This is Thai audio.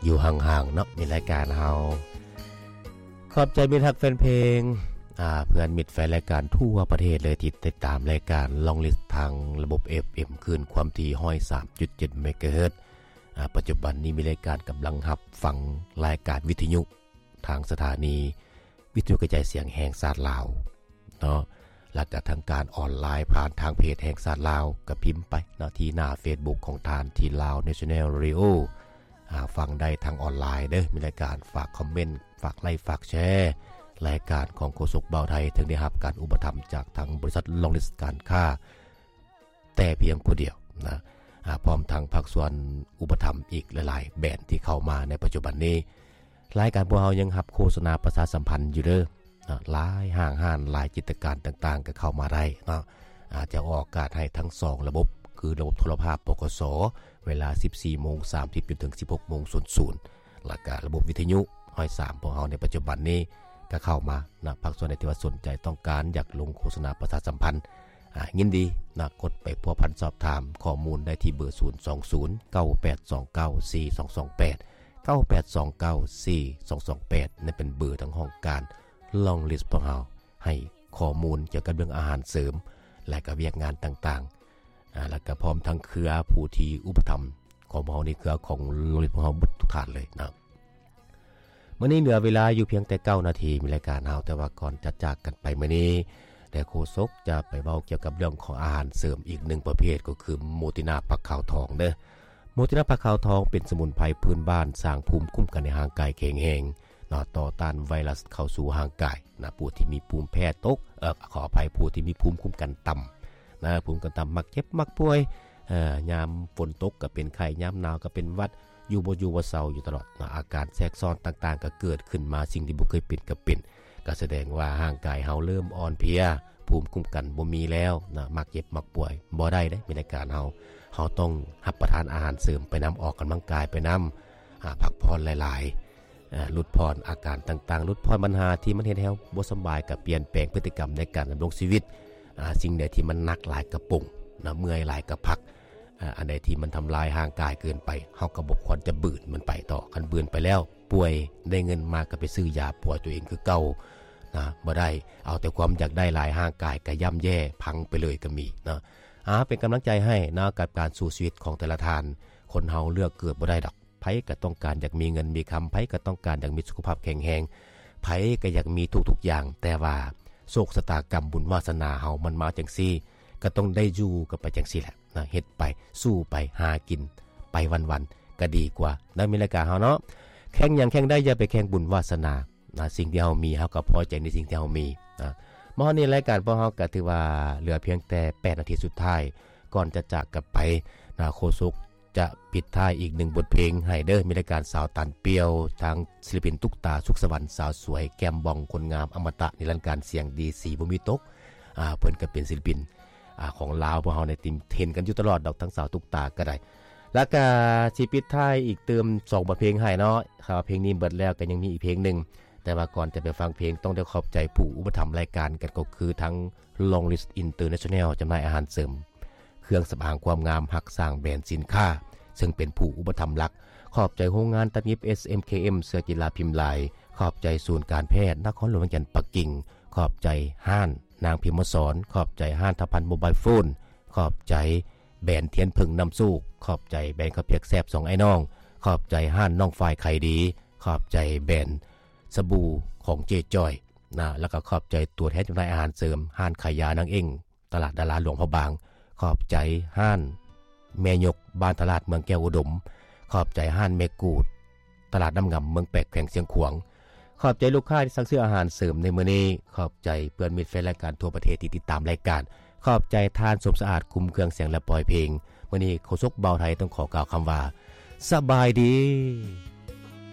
อยู่ห่างๆเนาะในรายการเฮาขอบใจมิตรฮักแฟนเพลงเพื่อนมิตรแฟนรายการทั่วประเทศเลยที่ติดตามรายการลองลิสต์ทางระบบ FM คืนความถี่ 103.7 เมกะเฮิรตซ์ปัจจุบันนี้มีรายการกำลังรับฟังรายการวิทยุทางสถานีวิทยุกระจายเสียงแห่งชาติลาวเนาะและก็ทางการออนไลน์ผ่านทางเพจแห่งชาติลาวก็พิมพ์ไปเนาะที่หน้า Facebook ของทานที่ลาว National Radio ฟังได้ทางออนไลน์เด้อมีรายการฝากคอมเมนต์ฝากไลค์ฝากแชร์รายการของโฆษกเบาไทยถึงได้รับการอุปถัมภ์จากทางบริษัทลองลิสต์การค้าแต่เพียงผู้เดียวนะพร้อมทางภาคส่วนอุปถัมภ์อีกหลายๆแบรนด์ที่เข้ามาในปัจจุบันนี้รายการพวกเรายังรับโฆษณาประชาสัมพันธ์อยู่เด้อหลายห้างหลายกิจการต่างๆก็เข้ามาได้เนาะอาจจะออกอากาศให้ทั้ง2ระบบคือระบบโทรภาพปกสเวลา 14:30 จนถึง 16:00 แล้วก็ระบบวิทยุ103พวกเราในปัจจุบันนี้ก็เข้ามานะภาคส่วนใดที่ว่าสนใจต้องการอยากลงโฆษณาประชาสัมพันธ์ยินดีนะกดไปพัวพันสอบถามข้อมูลได้ที่เบอร์ 020-9829-4228 9829-4228 นั่นเป็นเบอร์ทางห้องการลองลิสต์พวกเราให้ข้อมูลเกี่ยวกับเรื่องอาหารเสริมและก็เวียกงานต่างๆแล้วก็พร้อมทั้งเครือผู้ที่อุปถัมภ์ของเราในเครือของลองลิสต์พวกเราทุกท่านเลยนะมื้อนี้เหลือเวลาอยู่เพียงแต่9นาทีมีรายการเฮาแต่ว่าก่อนจะจากกันไปมื้อนี้แต่โฆษกจะไปเว้าเกี่ยวกับเรื่องของอาหารเสริมอีกหนึ่งประเภทก็คือโมตินาผักขาวทองเด้อโมตินาผักขาวทองเป็นสมุนไพรพื้นบ้านสร้างภูมิคุ้มกันในร่างกายแข็งแรงต่อต้านไวรัสเข้าสู่ร่างกายผู้ที่มีภูมิแพ้ตกขออภัยผู้ที่มีภูมิคุ้มกันต่ำภูมิคุ้มกันต่ำมักเจ็บมักป่วยยามฝนตกก็เป็นไข้ยามหนาวก็เป็นหวัดอยู่บ่เซาอยู่ตลอดอาการแทรกซ้อนต่างๆก็เกิดขึ้นมาสิ่งที่บ่เคยเป็นก็เป็นก็แสดงว่าร่างกายเฮาเริ่มอ่อนเพลียภูมิคุ้มกันบ่มีแล้วมักเจ็บมักป่วยบ่ได้เด้ในการเฮาต้องรับประทานอาหารเสริมไปนำออกกำลังกายไปนำพักผ่อนหลายๆลดผ่อนอาการต่างๆลดผ่อนปัญหาที่มันเฮ็ดให้เฮาบ่สบายก็เปลี่ยนแปลงพฤติกรรมในการดำรงชีวิตสิ่งใดที่มันหนักหลายก็ปรุงเมื่อยหลายก็พักอันใดที่มันทำลายร่างกายเกินไปเฮาก็บ่ควรจะบืนมันไปต่อคันบืนไปแล้วป่วยได้เงินมาก็ไปซื้อยาป่วยตัวเองคือเก่าบ่ได้เอาแต่ความอยากได้หลายร่างกายก็ย่ำแย่พังไปเลยก็มีเป็นกำลังใจให้กับการสู้ชีวิตของแต่ละท่านคนเฮาเลือกเกิดบ่ได้ดอกไผก็ต้องการอยากมีเงินมีคำไผก็ต้องการอยากมีสุขภาพแข็งแรงไผก็อยากมีทุกๆอย่างแต่ว่าโชคชะตากรรมบุญวาสนาเฮามันมาจังซี่ก็ต้องได้อยู่กับไปจังซี่แหละเฮ็ดไปสู้ไปหากินไปวันๆก็ดีกว่าได้มีรายการเฮาเนาะแข่งอย่างแข่งได้อย่าไปแข่งบุญวาสนาสิ่งที่เฮามีเฮาก็พอใจในสิ่งที่เฮามีมื้อนี้รายการพวกเฮาก็ถือว่าเหลือเพียงแต่8นาทีสุดท้ายก่อนจะจากกันไปโฆษกจะปิดท้ายอีก1บทเพลงให้เด้อมีรายการสาวตันเปียวทางศิลปินตุ๊กตาสุขสวรรค์สาวสวยแก้มบองคนงามอมตะนิรันดร์การเสียงดีสีบ่มีตกเพิ่นก็เป็นศิลปินของลาวพวกเฮาในทีมเทรนกันอยู่ตลอดดอกทั้งสาวตุ๊กตาก็ได้แล้วก็สิปิดท้ายอีกเติม2บทเพลงให้เนาะครับเพลงนี้เบิดแล้วก็ยังมีอีกเพลงนึงแต่ว่าก่อนจะไปฟังเพลงต้องได้ขอบใจผู้อุปถัมภ์รายการกันก็คือทั้ง Long List International จำหน่ายอาหารเสริมเครื่องสำอางความงามหักสร้างแบรนด์สินค้าซึ่งเป็นผู้อุปถัมภ์หลักขอบใจโรงงานตัดเย็บ SMKM เสื้อกีฬาพิมพ์ลายขอบใจศูนย์การแพทย์นครหลวงวิทยาปักกิ่งขอบใจห้านนางพิมพ์สอนขอบใจห้านทพันธ์โมบายโฟนขอบใจแบรนด์เทียนพึ่งน้ำสู้ขอบใจแบรนด์ข้าวเปียกแซ่บ2ไอ้น้องขอบใจห้านน้องฝ่ายไข่ดีขอบใจแบรนด์สบู่ของเจจอยแล้วก็ขอบใจตัวแทนจำหน่ายอาหารเสริมห้านขายยานางเอ็งตลาดดาราหลวงพระบางขอบใจห้านแม่ยกบ้านตลาดเมืองแก้วอุดมขอบใจห้านเมกูดตลาดน้ำงำเมืองแปกแขวงเสียงขวางขอบใจลูกค้าที่สั่งซื้ออาหารเสริมในมื้อนี้ขอบใจเพื่อนมิตรแฟนรายการทั่วประเทศที่ติดตามรายการขอบใจทานสมสะอาดคุมเครื่องเสียงและปล่อยเพลงมื้อนี้โฆษกเบาไทยต้องขอกล่าวคำว่าสบายดี